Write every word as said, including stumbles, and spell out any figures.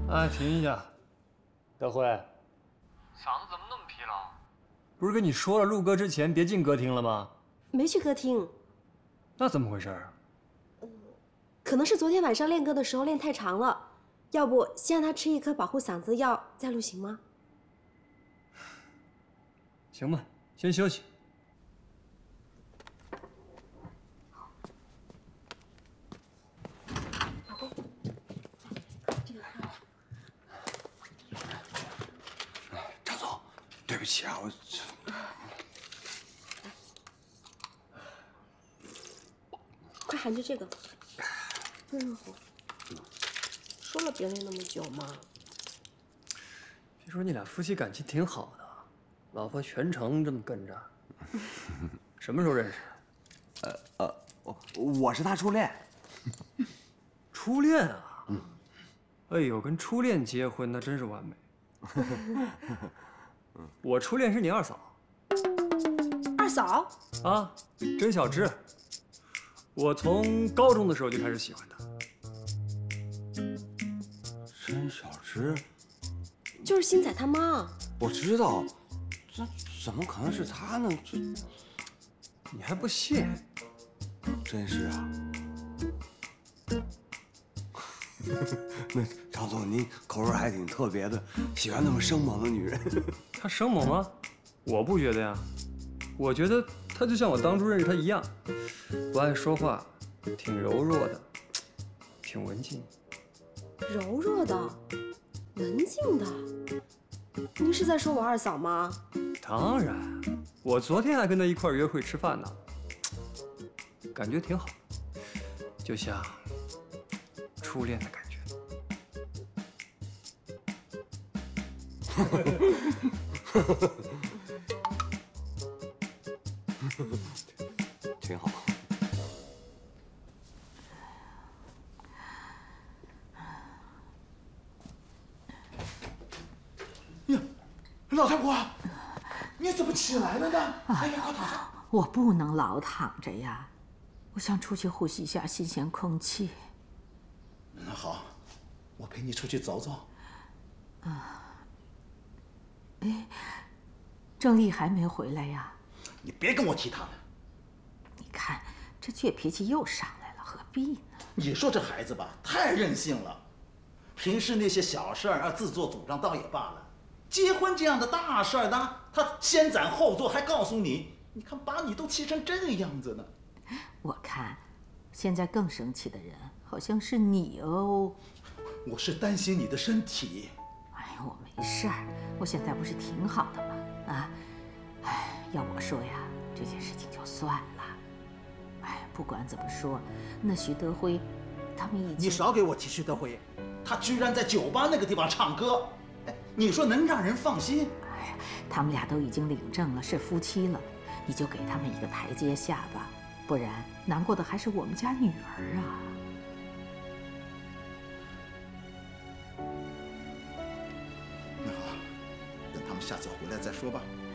哎，停一下，德辉， 嗓子怎么那么疲劳？ 不是跟你说了录歌之前别进歌厅了吗？ 没去歌厅。 那怎么回事啊？ 嗯，可能是昨天晚上练歌的时候练太长了，要不先让他吃一颗保护嗓子药再录行吗？ 行吧，先休息。 对不起啊，我快含着这个，润润喉。说了别练那么久嘛。 别说你俩夫妻感情挺好的，老婆全程这么跟着。什么时候认识？ 呃呃，我我是他初恋。 初恋啊？嗯。哎呦，跟初恋结婚那真是完美。我初恋是你二嫂。 二嫂？ 啊，甄小芝。我从高中的时候就开始喜欢她。 甄小芝， 就是星仔他妈。我知道，这怎么可能是她呢？这你还不信？ 真是啊。那张总，您口味还挺特别的，喜欢那么生猛的女人。 她生猛吗？我不觉得呀，我觉得她就像我当初认识她一样，不爱说话，挺柔弱的，挺文静。 柔弱的，文静的。您是在说我二嫂吗？ 当然，我昨天还跟她一块约会吃饭呢，感觉挺好，就像初恋的感觉。 挺好。 呀，老太婆，你怎么起来了呢？哎呀，快躺下！ 我不能老躺着呀，我想出去呼吸一下新鲜空气。 那好，我陪你出去走走。 啊。哎，郑丽还没回来呀？ 你别跟我提她了。 你看这倔脾气又上来了，何必呢？ 你说这孩子吧，太任性了。平时那些小事儿啊，自作主张倒也罢了，结婚这样的大事儿呢，他先斩后奏，还告诉你，你看把你都气成这个样子呢。 我看，现在更生气的人好像是你哦。 我是担心你的身体。 哎呀，我没事儿，我现在不是挺好的吗？啊，哎，要我说呀，这件事情就算了。哎，不管怎么说，那徐德辉，他们已经…… 你少给我提徐德辉，他居然在酒吧那个地方唱歌，哎，你说能让人放心？ 哎呀，他们俩都已经领证了，是夫妻了，你就给他们一个台阶下吧，不然难过的还是我们家女儿啊。 那好，等他们下次回来再说吧。